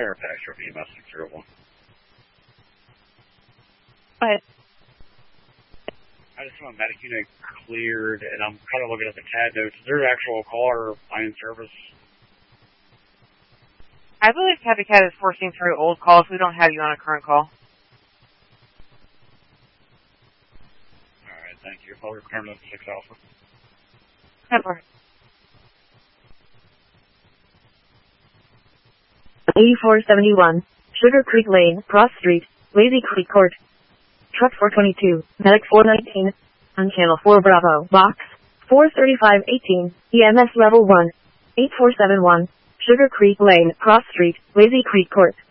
Fairfax for EMS 601. But I just want medic unit cleared, and I'm kind of looking at the CAD notes. Is there an actual car in service? I believe Happy Cat is forcing through old calls. We don't have you on a current call. Alright, thank you. I'll return to 6 Alpha. Never. 8471, Sugar Creek Lane, Cross Street, Lazy Creek Court. Truck 422, Medic 419, on Channel 4 Bravo, Box 43518, EMS Level 1, 8471, Sugar Creek Lane, Cross Street, Lazy Creek Court.